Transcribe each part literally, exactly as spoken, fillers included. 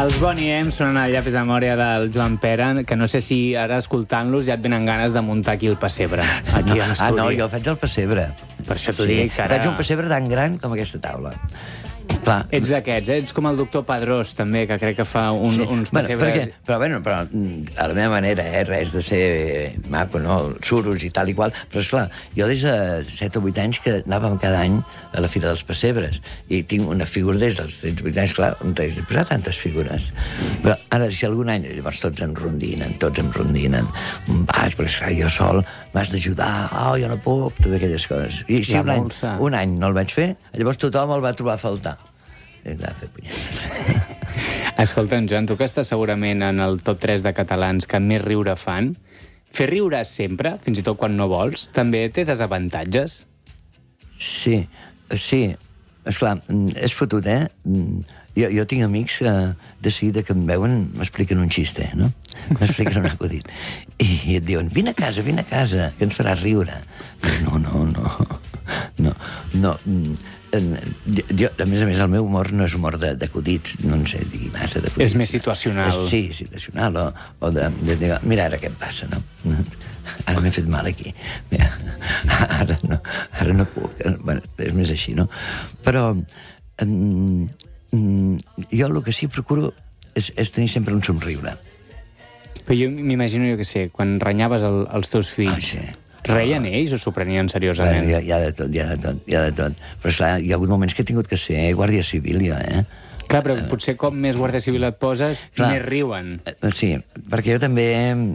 Els Bonnie M sonen a Llapis de Mòria del Joan Pera, que no sé si ara escoltant-los ja et venen ganes de muntar aquí el pessebre, aquí no, a l'estudi. Ah, no, jo faig el pessebre. Per això t'ho Sí, dic, que ara... faig un pessebre tan gran com aquesta taula. Clar. Ets d'aquests, eh? Ets com el doctor Padrós, també, que crec que fa un, Sí. uns Bueno, pessebres... perquè, però, bueno, però a la meva manera, eh, res de ser maco, no? Suros i tal i qual. Però, esclar, jo des de set o vuit anys que anàvem cada any a la Fira dels Pessebres i tinc una figura des dels tretze o vuit anys, clar, on t'has de posar tantes figures. Però ara, si algun any, llavors tots em rondinen, tots em rondinen, vas, però esclar, jo sol m'has d'ajudar, oh, jo no puc, totes aquelles coses. I si La un any, molsa. un any no el vaig fer, llavors tothom el va trobar a faltar. I clar, fer punyetes. Escolta'm, Joan, tu que estàs segurament en el top tres de catalans que més riure fan, fer riure sempre, fins i tot quan no vols, també té desavantatges? Sí, sí. Esclar, és fotut, eh? Jo, jo tinc amics que de seguida que em veuen m'expliquen un xiste, no? M'expliquen un acudit. I et diuen, vine a casa, vine a casa, que ens faràs riure. No, no, no. No, no. Jo, a més a més, el meu humor no és humor d'acudits, no en sé dir massa d'acudits. És més situacional. Sí, situacional, o, o de, de, de... Mira, ara què em passa, no? Ara m'he fet mal aquí. Mira, ara no, ara no puc. Bueno, és més així, no? Però mm, mm, jo el que sí procuro és, és tenir sempre un somriure. Però jo m'imagino, jo què sé, quan renyaves el, els teus fills... Ah, sí. Reien ells o s'ho prenien seriosament? Bueno, hi, ha, hi ha de tot, hi ha de tot, hi ha de tot. Però, esclar, hi ha hagut moments que he tingut que ser guàrdia civil, jo, eh? Clar, però potser com més guàrdia civil et poses, Clar. més riuen. Sí, perquè jo també...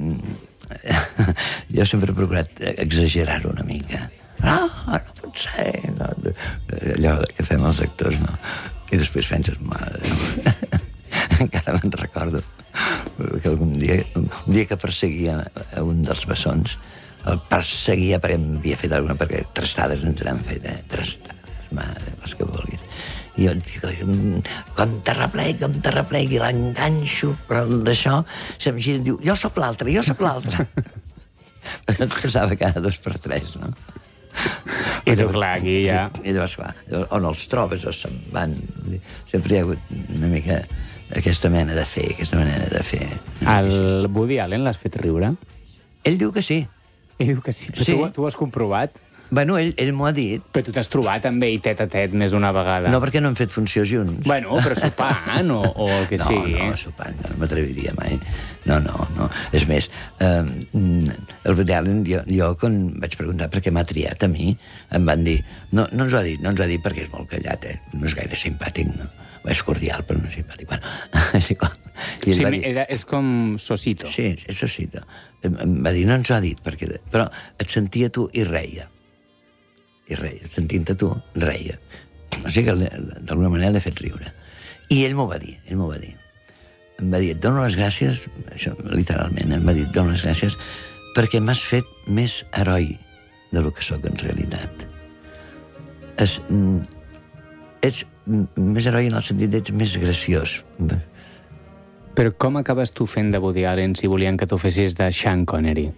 Jo sempre he procurat exagerar-ho una mica. No, no pot ser. No. Allò que fem els actors, no? I després penses, mare de Déu. Encara me'n recordo que algun dia, un dia que perseguia un dels bessons, el perseguia perquè em havia fet alguna... perquè trastades ens n'han fet, eh? Trastades, mare, les que vulguis. I jo dic, com te replegui, com te replegui, l'enganxo, però d'això se'm gira i diu, jo sóc l'altre, jo sóc l'altre. Però passava cada dos per tres, no? I tu, clar, aquí ja... I llavors, clar, on els trobes o se'n van. Sempre hi ha hagut una mica aquesta mena de fer, aquesta manera de fer. El Woody Allen l'has fet riure? Ell diu que sí. Ell diu que sí, però Sí. tu, tu ho has comprovat? Bueno, ell, ell m'ho ha dit. Però tu t'has trobat amb ell tet a tet més d'una vegada. No, perquè no hem fet funció junts. Bueno, però sopant o, o el que no, sigui. No, sopant, no m'atreviria mai. No, no, no. És més, eh, el Woody Allen, jo, jo quan vaig preguntar per què m'ha triat a mi, em van dir, no, no ens ho ha dit, no ens ho ha dit perquè és molt callat, eh? No és gaire simpàtic, no? És cordial, però no és simpàtic. Bueno, és igual. I Sí, ell va dir, era, és com Sosito. sí, és Sosito. Em, em va dir, no ens ho ha dit, perquè... però et sentia tu i reia. I reia, sentint-te tu, reia. O sigui que d'alguna manera l'he fet riure. I ell m'ho va dir, ell m'ho va dir. Em va dir, et dono les gràcies, això literalment, em va dir, et dono les gràcies perquè m'has fet més heroi del que sóc en realitat. És, ets més heroi en el sentit d'ets més graciós. Però com acabes tu fent de Woody Allen si volien que tu fessis de Sean Connery?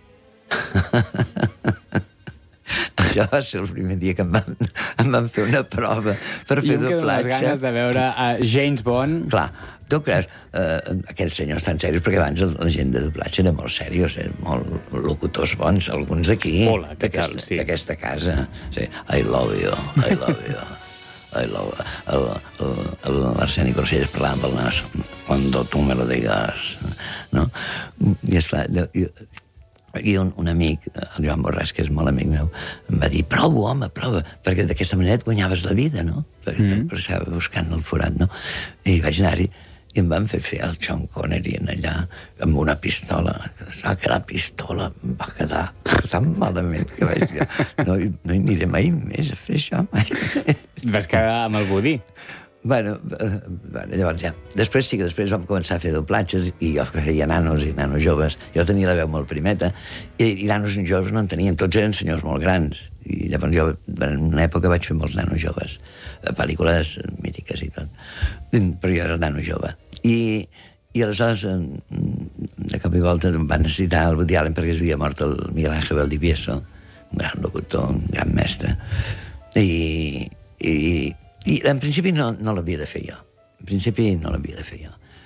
Això va ser el primer dia que em van, em van fer una prova per fer I em quedo amb les doblatge. ganes de veure a James Bond. Clar, tu creus, eh, aquells senyors tan serios, perquè abans la gent de doblatge era molt serios, eren molt locutors bons, alguns d'aquí, Hola, què tal? d'aquesta Sí. d'aquesta casa. Sí, I love you, I love you. I love you. L'Arseni Corselles parlant del nas, cuando tu me lo digas, no? I esclar, jo, i un, un amic, el Joan Borràs, que és molt amic meu, em va dir, prova, home, prova, perquè d'aquesta manera et guanyaves la vida, no? Perquè mm -hmm. estava buscant el forat, no? I vaig anar-hi, i em van fer fer el Sean Connery en allà, amb una pistola. Saps que la pistola em va quedar tan malament que vaig dir, no, no hi aniré mai més a fer això, mai. Vas quedar amb el Woody. Bueno, eh, bueno, llavors ja. Després sí que després vam començar a fer doblatges i jo feia nanos i nanos joves. Jo tenia la veu molt primeta i, i nanos i joves no en tenien. Tots eren senyors molt grans. I llavors jo en una època vaig fer molts nanos joves. Pel·lícules mítiques i tot. Però jo era nano jove. I, i aleshores, de cop i volta, van necessitar el Woody Allen perquè es havia mort el Miguel Ángel Valdivieso, un gran locutor, un gran mestre. I... i I en principi no, no l'havia de fer jo. En principi no l'havia de fer jo.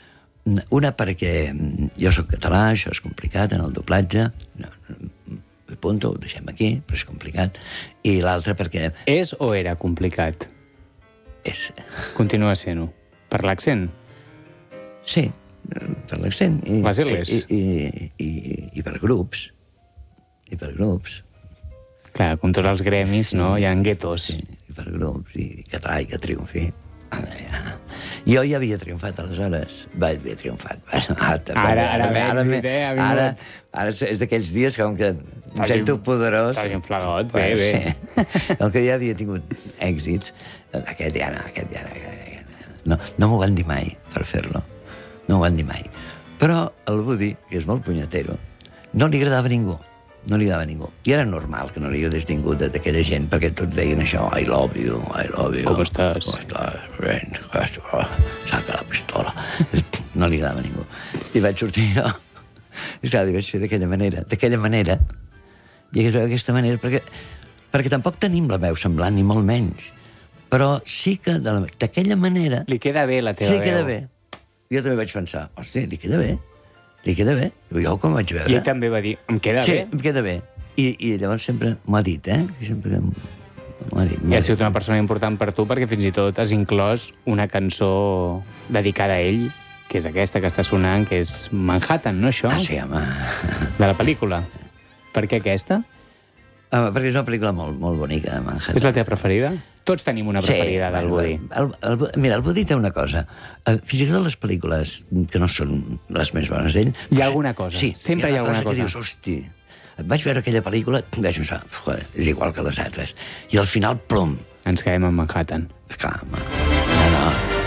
Una perquè jo sóc català, això és complicat en el doblatge, no, punto, ho deixem aquí, però és complicat. I l'altra perquè... És o era complicat? És... Continua sent-ho. Per l'accent? Sí, per l'accent. I, Basiles. I, i, i, I per grups. I per grups. Clar, com tots els gremis, sí, no? Hi ha guetos. Sí, i per grups, i català i que triomfi. Jo ja havia triomfat aleshores. Va, havia triomfat. Bueno, ara, ara, ara, ara, ara, idea, ara, ara és d'aquells dies com que em sento poderós. T'has inflagot, bé, bé. Sí. Com que ja havia tingut èxits, aquest ja no, aquest ja no. No, no m'ho van dir mai per fer-lo. No m'ho van dir mai. Però el Woody, que és molt punyetero, no li agradava a ningú. No li agradava a ningú. I era normal que no li agradés ningú d'aquella gent, perquè tots deien això, I love you, I love you. Com estàs? Com estàs? Ben, saca la pistola. No li agradava a ningú. I vaig sortir jo. I clar, vaig fer d'aquella manera. D'aquella manera. I d'aquesta manera, perquè, perquè tampoc tenim la veu semblant, ni molt menys. Però sí que d'aquella manera... Li queda bé la teva sí, veu. Sí, queda bé. Jo també vaig pensar, hòstia, li queda bé. Li queda bé. Jo com vaig veure... I ell també va dir, em queda sí, bé. Sí, em queda bé. I, I llavors sempre m'ho ha dit, eh? Sempre m'ho ha dit. I ha sigut una persona important per tu perquè fins i tot has inclòs una cançó dedicada a ell, que és aquesta que està sonant, que és Manhattan, no això? Ah, sí, home. De la pel·lícula. Per què aquesta? Home, perquè és una pel·lícula molt, molt bonica, Manhattan. És la teva preferida? Tots tenim una preferida sí, del Woody. El, el, el, mira, el Woody té una cosa. Fins i tot les pel·lícules que no són les més bones d'ell... Hi ha alguna cosa. Sí, sempre hi ha, hi ha alguna cosa. Que dius, hosti, vaig veure aquella pel·lícula i vaig pensar, joder, és igual que les altres. I al final, plom. Ens quedem en Manhattan. Clar, home. No, no.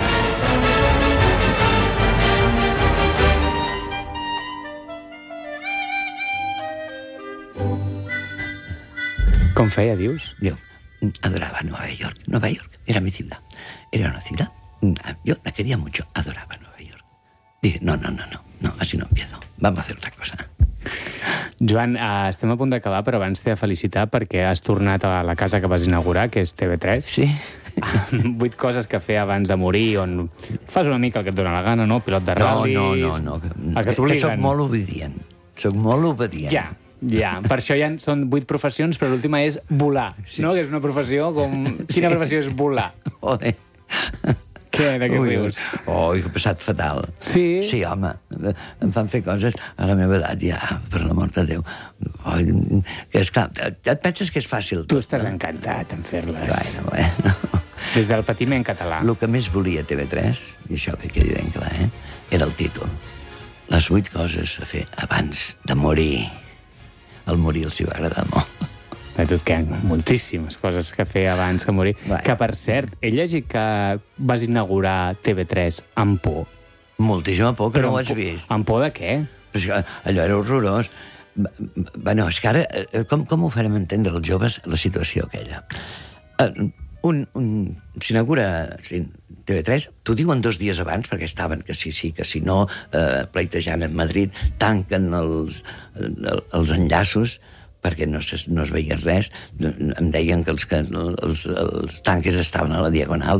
Com feia, dius? Diu, adoraba Nueva York. Nueva York era mi ciudad. Era una ciudad. Yo la quería mucho. Adoraba Nueva York. Dice, no, no, no, no. No, así no empiezo. Vamos a hacer otra cosa. Joan, eh, estem a punt d'acabar, però abans t'he de felicitar perquè has tornat a la casa que vas inaugurar, que és T V tres. Sí. Vuit coses que fer abans de morir, on fas una mica el que et dóna la gana, no? Pilot de ral·lis... No, no, no. no. El que Que soc molt obedient. Soc molt obedient. Ja, ja. Per això ja són vuit professions, però l'última és volar, sí. No? Que és una professió com... Quina sí. professió és volar? Joder. Què? De què rius? Oh, he passat fatal. Sí? Sí, home. Em fan fer coses a la meva edat, ja, per l'amor de Déu. Oh, que és clar, et penses que és fàcil tot, tu estàs no? encantat en fer-les. Bueno, bueno. Des del patiment català. El que més volia T V tres, i això que quedi ben clar, eh, era el títol. Les vuit coses a fer abans de morir. El morir els hi va agradar molt. De tot que hi ha moltíssimes coses que fer abans de morir. Vai. Que, per cert, he llegit que vas inaugurar T V tres amb por. Moltíssima por, que Però no ho has por, vist. Amb por de què? Però és que allò era horrorós. Bueno, és que ara, com, com ho farem entendre els joves, la situació aquella? Un, un, s'inaugura sí, T V tres, t'ho diuen dos dies abans, perquè estaven que sí, sí, que si no, eh, pleitejant en Madrid, tanquen els, els enllaços, perquè no es, no es veia res. Em deien que els, que els, els tanques estaven a la diagonal.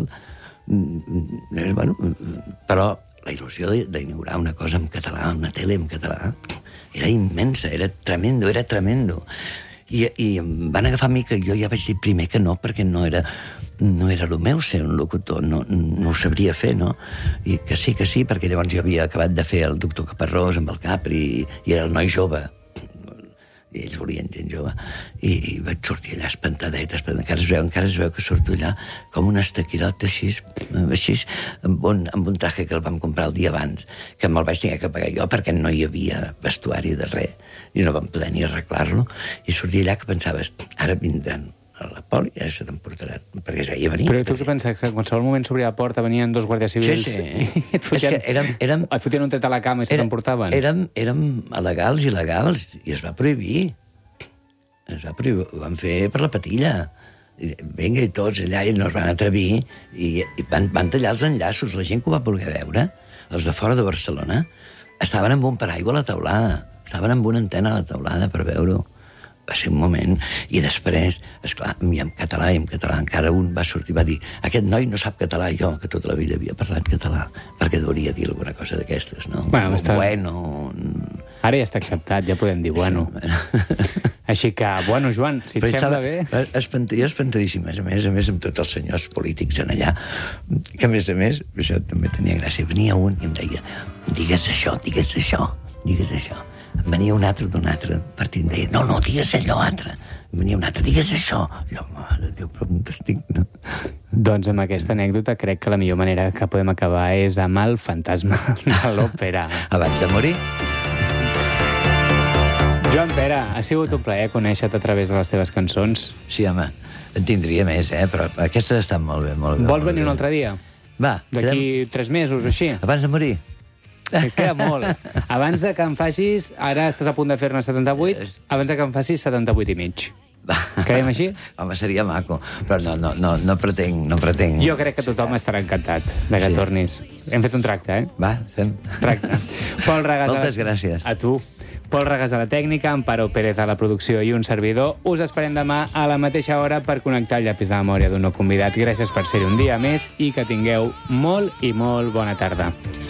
Bueno, però la il·lusió d'inaugurar una cosa en català, una tele en català, era immensa, era tremendo, era tremendo. I, i em van agafar a mi, que jo ja vaig dir primer que no, perquè no era, no era el meu ser un locutor, no, no ho sabria fer, no? I que sí, que sí, perquè llavors jo havia acabat de fer el doctor Caparrós amb el Capri, i era el noi jove, i ells volien gent jove, i, i vaig sortir allà espantadet, espantadet. Encara es veu, encara es veu que surto allà com un estaquirot així, així amb, un, amb un traje que el vam comprar el dia abans, que me'l vaig tenir que pagar jo perquè no hi havia vestuari de res, i no vam poder ni arreglar-lo, i sortia allà que pensaves, ara vindran a la poli, ja se t'emportaran, perquè es veia venir. Però tu què penses, que en qualsevol moment s'obria la porta, venien dos guàrdies civils sí, sí. i et fotien, és que érem, érem, et fotien un tret a la cama i se t'emportaven? Érem, érem alegals i il·legals, i es va prohibir. Es va prohibir, ho van fer per la patilla. Vinga, i tots allà, i no es van atrevir, i, i van, van tallar els enllaços. La gent que ho va voler veure, els de fora de Barcelona, estaven amb un paraigua a la teulada, estaven amb una antena a la teulada per veure-ho. va ser un moment, i després, esclar, i en català, i en català encara un va sortir i va dir, aquest noi no sap català, jo, que tota la vida havia parlat català, perquè hauria dir alguna cosa d'aquestes, no? Bueno, està... bueno... Ara ja està acceptat, ja podem dir bueno. Sí, bueno. Així que, bueno, Joan, si et sembla bé... Espant... Jo espantadíssim, a més, a més, amb tots els senyors polítics en allà, que a més a més, això també tenia gràcia, venia un i em deia, digues això, digues això, digues això. Em venia un altre d'un altre partit, em deia, no, no, digues allò altre. Em venia un altre, digues això. Jo, mare de Déu, però on estic? No? Doncs amb aquesta anècdota crec que la millor manera que podem acabar és amb el fantasma de l'òpera. Abans de morir. Joan Pera, ha sigut un plaer conèixer-te a través de les teves cançons. Sí, home, en tindria més, eh? Però aquestes estan molt bé, molt bé. Vols venir un altre dia? Va. D'aquí quedem... tres mesos o així? Abans de morir. Que queda molt. Abans de que em facis... Ara estàs a punt de fer-ne setanta-vuit, abans de que em facis setanta-vuit i mig. Va. Quedem així? Home, seria maco, però no, no, no, no pretenc, no pretenc... Jo crec que tothom estarà encantat de que sí. tornis. Hem fet un tracte, eh? Va, fem. Tracte. Pol Regàs... Moltes gràcies. A tu. Pol Regàs a la tècnica, Amparo Pérez a la producció i un servidor. Us esperem demà a la mateixa hora per connectar el llapis de memòria d'un nou convidat. Gràcies per ser-hi un dia més i que tingueu molt i molt bona tarda.